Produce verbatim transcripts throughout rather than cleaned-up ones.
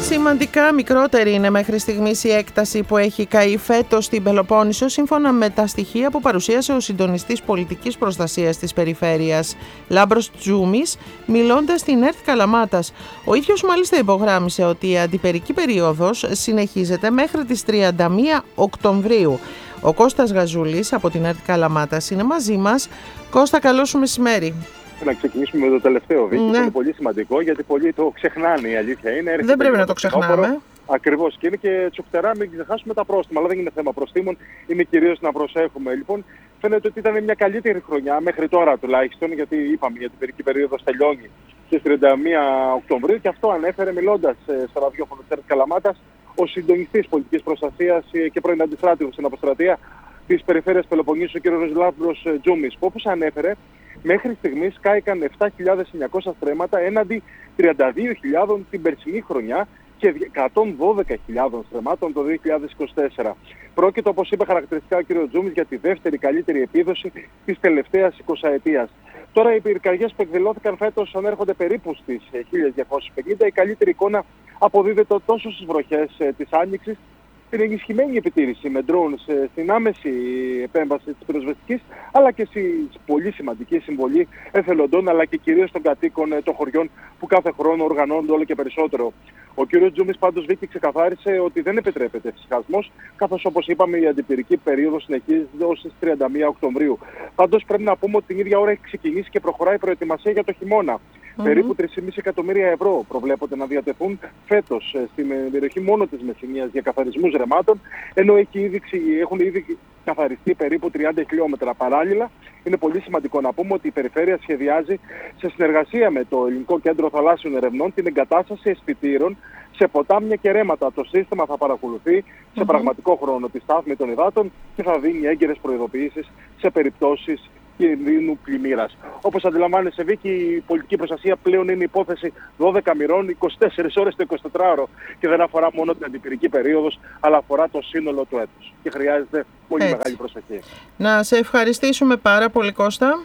Σημαντικά μικρότερη είναι μέχρι στιγμής η έκταση που έχει καεί φέτος στην Πελοπόννησο, σύμφωνα με τα στοιχεία που παρουσίασε ο συντονιστής πολιτικής προστασίας της περιφέρειας, Λάμπρος Τζούμης, μιλώντας στην ΕΡΤ Καλαμάτας. Ο ίδιος μάλιστα υπογράμμισε ότι η αντιπερική περίοδος συνεχίζεται μέχρι τις τριάντα μία Οκτωβρίου. Ο Κώστας Γαζούλης από την ΕΡΤ Καλαμάτας είναι μαζί μας. Κώστα, καλό σου μεσημέρι. Να ξεκινήσουμε με το τελευταίο βίντεο, ναι. Είναι πολύ σημαντικό γιατί πολλοί το ξεχνάνε, η αλήθεια είναι. Δεν πρέπει να το ξεχνάμε. Ακριβώς, και είναι και τσουφτερά, μην ξεχάσουμε τα πρόστιμα. Αλλά δεν είναι θέμα προστίμων, είναι κυρίως να προσέχουμε. Λοιπόν, φαίνεται ότι ήταν μια καλύτερη χρονιά μέχρι τώρα τουλάχιστον, γιατί είπαμε για την περική περίοδος τελειώνει στις τριάντα μία Οκτωβρίου, και αυτό ανέφερε μιλώντας στο ραδιόφωνο της ΕΡΤ Καλαμάτας ο συντονιστής πολιτικής προστασίας και πρώην αντιστράτηγος στην αποστρατεία της περιφέρειας Πελοποννήσου, ο κ. Λάμπρος Τζούμης, που όπως ανέφερε, μέχρι στιγμής κάηκαν επτά χιλιάδες εννιακόσια στρέμματα έναντι τριάντα δύο χιλιάδες την περσινή χρονιά και εκατόν δώδεκα χιλιάδες στρεμμάτων το δύο χιλιάδες είκοσι τέσσερα. Πρόκειται, όπως είπε χαρακτηριστικά ο κ. Τζούμης, για τη δεύτερη καλύτερη επίδοση της τελευταίας εικοσαετίας. Τώρα οι πυρκαγιές που εκδηλώθηκαν φέτος ανέρχονται περίπου στις χίλια διακόσιες πενήντα. Η καλύτερη εικόνα αποδίδεται τόσο στις βροχές της Άνοιξης, την ενισχυμένη επιτήρηση με drones, στην άμεση επέμβαση της πυροσβεστικής, αλλά και στη πολύ σημαντική συμβολή εθελοντών, αλλά και κυρίως των κατοίκων των χωριών που κάθε χρόνο οργανώνονται όλο και περισσότερο. Ο κ. Τζούμης πάντως βγήκε και ξεκαθάρισε ότι δεν επιτρέπεται φυσικασμός, καθώς όπως είπαμε η αντιπυρική περίοδος συνεχίζεται ως τις τριάντα μία Οκτωβρίου. Πάντως πρέπει να πούμε ότι την ίδια ώρα έχει ξεκινήσει και προχωράει η προετοιμασία για το χειμώνα. Mm-hmm. Περίπου τρία κόμμα πέντε εκατομμύρια ευρώ προβλέπονται να διατεθούν φέτος στην περιοχή μόνο της Μεσσηνίας για καθαρισμούς ρεμάτων, ενώ έχει ήδη, έχουν ήδη καθαριστεί περίπου τριάντα χιλιόμετρα παράλληλα. Είναι πολύ σημαντικό να πούμε ότι η περιφέρεια σχεδιάζει σε συνεργασία με το Ελληνικό Κέντρο Θαλάσσιων Ερευνών την εγκατάσταση αισθητήρων σε ποτάμια και ρέματα. Το σύστημα θα παρακολουθεί σε mm-hmm. πραγματικό χρόνο τη στάθμη των υδάτων και θα δίνει έγκαιρες προειδοποιήσεις σε περιπτώσεις κινδύνου πλημμύρας. Όπως αντιλαμβάνεσαι, Βίκη, η πολιτική προστασία πλέον είναι υπόθεση δώδεκα μοιρών, είκοσι τέσσερις ώρες το εικοσιτετράωρο, και δεν αφορά μόνο την αντιπυρική περίοδος, αλλά αφορά το σύνολο του έτους. Και χρειάζεται πολύ Έτσι. μεγάλη προσοχή. Να σε ευχαριστήσουμε πάρα πολύ, Κώστα.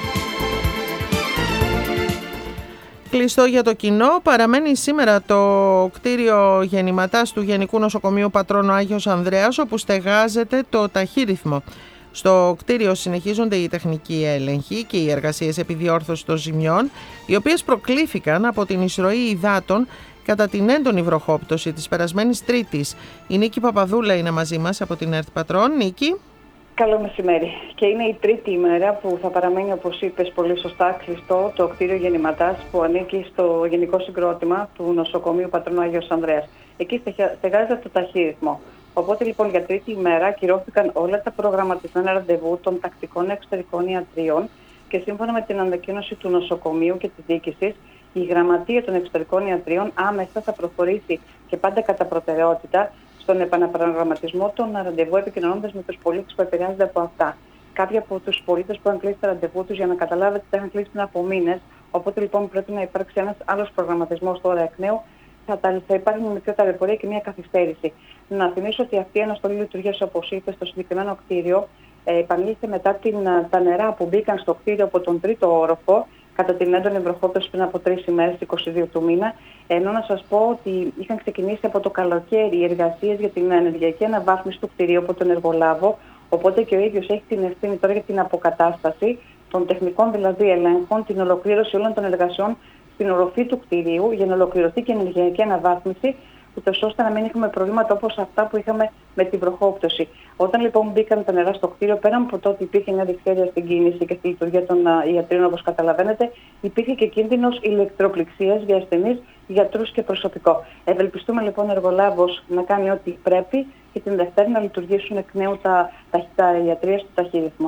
Κλειστό για το κοινό παραμένει σήμερα το κτίριο γεννηματάς του Γενικού Νοσοκομείου Πατρών ο Άγιος Ανδρέας, όπου στεγάζεται το ταχύρυθμο. Στο κτίριο συνεχίζονται οι τεχνικοί έλεγχοι και οι εργασίες επιδιόρθωσης των ζημιών, οι οποίες προκλήθηκαν από την εισρωή υδάτων κατά την έντονη βροχόπτωση της περασμένης Τρίτης. Η Νίκη Παπαδούλα είναι μαζί μας από την ΕΡΤ Πατρών. Νίκη. Καλό μεσημέρι. Και είναι η τρίτη ημέρα που θα παραμένει, όπως είπες πολύ σωστά, κλειστό το κτίριο γεννηματάς που ανήκει στο γενικό συγκρότημα του νοσοκομείου Πατρών ο Άγιος Ανδρέας. Εκεί στεγάζεται το ταχύρυθμο. Οπότε λοιπόν για τρίτη ημέρα ακυρώθηκαν όλα τα προγραμματισμένα ραντεβού των τακτικών εξωτερικών ιατρίων και σύμφωνα με την ανακοίνωση του νοσοκομείου και της διοίκησης, η γραμματεία των εξωτερικών ιατρίων άμεσα θα προχωρήσει και πάντα κατά προτεραιότητα στον επαναπρογραμματισμό των ραντεβού, επικοινωνώντας με τους πολίτες που επηρεάζονται από αυτά. Κάποιοι από τους πολίτες που είχαν κλείσει τα ραντεβού τους, για να καταλάβετε, τα είχαν κλείσει πριν από μήνες. Οπότε λοιπόν πρέπει να υπάρξει ένας άλλος προγραμματισμός τώρα εκ νέου. Θα, θα υπάρχει μια μικρή ταλαιπωρία και μια καθυστέρηση. Να θυμίσω ότι αυτή η αναστολή λειτουργίας, όπως είπε, στο συγκεκριμένο κτίριο, ε, επανήλθε μετά την, τα νερά που μπήκαν στο κτίριο από τον τρίτο όροφο κατά την έντονη βροχόπτωση πριν από τρεις ημέρες, είκοσι δύο του μήνα. Ενώ να σας πω ότι είχαν ξεκινήσει από το καλοκαίρι οι εργασίες για την ενεργειακή αναβάθμιση του κτιρίου από τον εργολάβο. Οπότε και ο ίδιος έχει την ευθύνη τώρα για την αποκατάσταση των τεχνικών δηλαδή ελέγχων, την ολοκλήρωση όλων των εργασιών στην οροφή του κτηρίου για να ολοκληρωθεί και η ενεργειακή αναβάθμιση, ούτως ώστε να μην έχουμε προβλήματα όπως αυτά που είχαμε με την βροχόπτωση. Όταν λοιπόν μπήκαν τα νερά στο κτίριο, πέραν από το ότι υπήρχε μια δυσχέρεια στην κίνηση και στη λειτουργία των ιατρίων, όπως καταλαβαίνετε, υπήρχε και κίνδυνος ηλεκτροπληξίας για ασθενείς, γιατρούς και προσωπικό. Ευελπιστούμε λοιπόν ο εργολάβος να κάνει ό,τι πρέπει και την Δευτέρα να λειτουργήσουν εκ νέου τα, τα, τα ιατρεία στο ταχύρυθμο.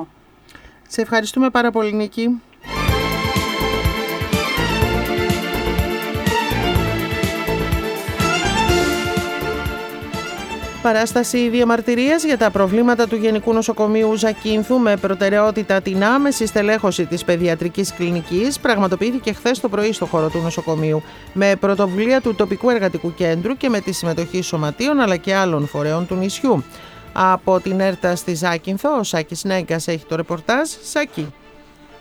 Σε ευχαριστούμε πάρα πολύ, Νίκη. Παράσταση διαμαρτυρίας για τα προβλήματα του Γενικού Νοσοκομείου Ζακίνθου με προτεραιότητα την άμεση στελέχωση της παιδιατρικής κλινικής πραγματοποιήθηκε χθες το πρωί στο χώρο του νοσοκομείου με πρωτοβουλία του τοπικού εργατικού κέντρου και με τη συμμετοχή σωματείων αλλά και άλλων φορέων του νησιού. Από την ΕΡΤΑ στη Ζάκυνθο, ο Σάκης Νέγκας έχει το ρεπορτάζ. Σάκη.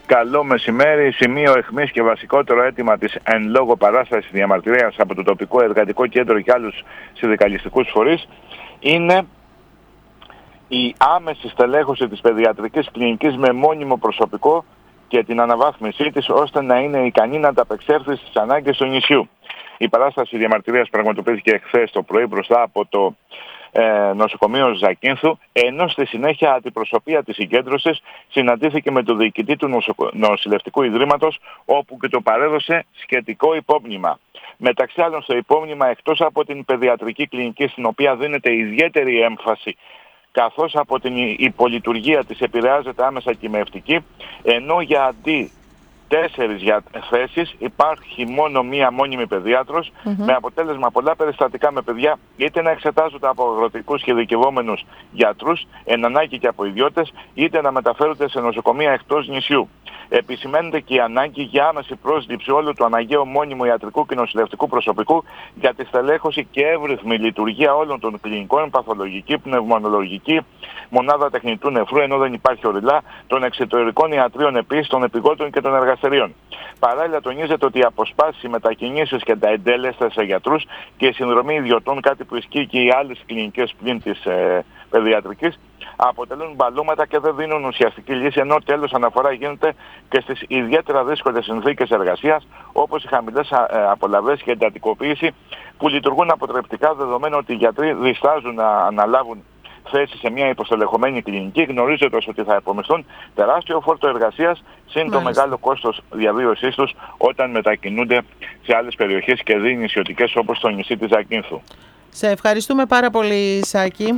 Καλό μεσημέρι. Σημείο αιχμής και βασικότερο αίτημα της εν λόγω παράστασης διαμαρτυρίας από το τοπικό εργατικό κέντρο και άλλους συνδικαλιστικούς φορείς είναι η άμεση στελέχωση της παιδιατρικής κλινικής με μόνιμο προσωπικό και την αναβάθμισή της ώστε να είναι ικανή να ανταπεξέλθει στις ανάγκες του νησιού. Η παράσταση διαμαρτυρίας πραγματοποιήθηκε χθες το πρωί μπροστά από το ε, νοσοκομείο Ζακίνθου, ενώ στη συνέχεια αντιπροσωπεία της συγκέντρωσης συναντήθηκε με τον διοικητή του νοσοκο... νοσηλευτικού ιδρύματος, όπου και το παρέδωσε σχετικό υπόμνημα. Μεταξύ άλλων, στο υπόμνημα, εκτός από την παιδιατρική κλινική, στην οποία δίνεται ιδιαίτερη έμφαση, καθώς από την υπολειτουργία της επηρεάζεται άμεσα κυμευτική, ενώ για αντί τέσσερις για θέσεις υπάρχει μόνο μία μόνιμη παιδίατρος, mm-hmm. με αποτέλεσμα πολλά περιστατικά με παιδιά είτε να εξετάζονται από αγροτικούς και ειδικευόμενους γιατρούς, εν ανάγκη και από ιδιώτες, είτε να μεταφέρονται σε νοσοκομεία εκτός νησιού. Επισημαίνεται και η ανάγκη για άμεση πρόσληψη όλου του αναγκαίου μόνιμου ιατρικού και νοσηλευτικού προσωπικού για τη στελέχωση και εύρυθμη λειτουργία όλων των κλινικών, παθολογική, πνευμονολογική, μονάδα τεχνητού νεφρού, ενώ δεν υπάρχει οριλά, των εξωτερικών ιατρίων επίσης, των επιγόντων και των εργαστηρίων. Παράλληλα, τονίζεται ότι οι αποσπάσεις, οι μετακινήσεις και τα εντέλεστα σε γιατρούς και η συνδρομή ιδιωτών, κάτι που ισχύει και οι άλλες κλινικές πλην της ε, παιδιατρικής, αποτελούν μπαλώματα και δεν δίνουν ουσιαστική λύση, ενώ τέλος αναφορά γίνεται και στις ιδιαίτερα δύσκολες συνθήκες εργασίας, όπως οι χαμηλές απολαβές και εντατικοποίηση που λειτουργούν αποτρεπτικά, δεδομένου ότι οι γιατροί διστάζουν να αναλάβουν θέση σε μια υποστελεχωμένη κλινική, γνωρίζοντας ότι θα υπομισθούν τεράστιο φόρτο εργασίας, συν το μεγάλο κόστος διαβίωσής τους όταν μετακινούνται σε άλλες περιοχές και δι νησιωτικές όπως το νησί της Ζακίνθου. Σε ευχαριστούμε πάρα πολύ, Σάκη.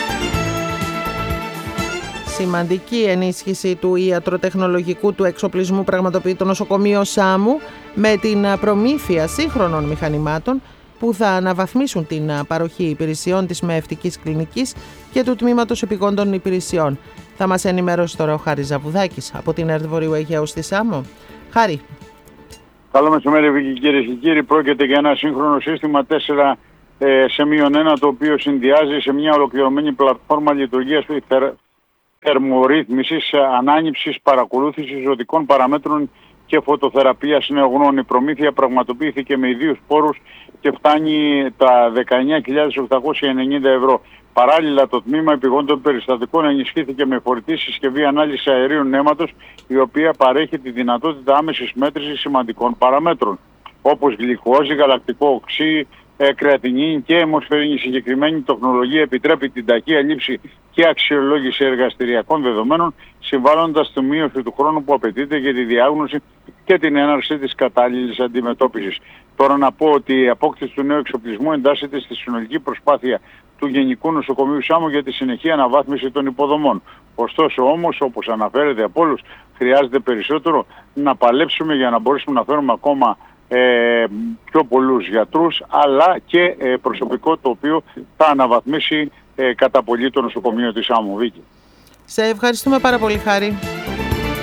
Σημαντική ενίσχυση του ιατροτεχνολογικού του εξοπλισμού πραγματοποιεί το νοσοκομείο Σάμου με την προμήθεια σύγχρονων μηχανημάτων που θα αναβαθμίσουν την παροχή υπηρεσιών της μεευτικής κλινικής και του τμήματος επιγόντων υπηρεσιών. Θα μας ενημερώσει τώρα ο Χάρης Ζαβουδάκης από την ΕΡΤ Βορείου Αιγαίου στη Σάμο. Χάρη. Καλό μεσημέρι, κυρίες και κύριοι. Πρόκειται για ένα σύγχρονο σύστημα τέσσερα σε μείον ένα, το οποίο συνδυάζει σε μια ολοκληρωμένη πλατφόρμα λειτουργίας θερμορύθμισης, ανάνυψης, παρακολούθησης ζωτικών παραμέτρων και φωτοθεραπείας νεογνών. Η προμήθεια πραγματοποιήθηκε με ιδίους πόρους και φτάνει τα δεκαεννιά χιλιάδες οκτακόσια ενενήντα ευρώ. Παράλληλα, το τμήμα επιγόντων περιστατικών ενισχύθηκε με φορητή συσκευή ανάλυσης αερίων νεύματος, η οποία παρέχει τη δυνατότητα άμεσης μέτρησης σημαντικών παραμέτρων, όπως γλυκόζη, γαλακτικό οξύ, ε, κρεατινίνη και αιμοσφαιρίνη. Η συγκεκριμένη τεχνολογία επιτρέπει την ταχεία λήψη και αξιολόγηση εργαστηριακών δεδομένων, συμβάλλοντας στη μείωση του χρόνου που απαιτείται για τη διάγνωση και την έναρξη της κατάλληλης αντιμετώπισης. Τώρα να πω ότι η απόκτηση του νέου εξοπλισμού εντάσσεται στη συνολική προσπάθεια του Γενικού Νοσοκομείου Σάμου για τη συνεχή αναβάθμιση των υποδομών. Ωστόσο όμως, όπως αναφέρεται από όλους, χρειάζεται περισσότερο να παλέψουμε για να μπορέσουμε να φέρουμε ακόμα ε, πιο πολλούς γιατρούς, αλλά και ε, προσωπικό το οποίο θα αναβαθμίσει ε, κατά πολύ το νοσοκομείο της Σάμου. Βίκη. Σε ευχαριστούμε πάρα πολύ, Χάρη.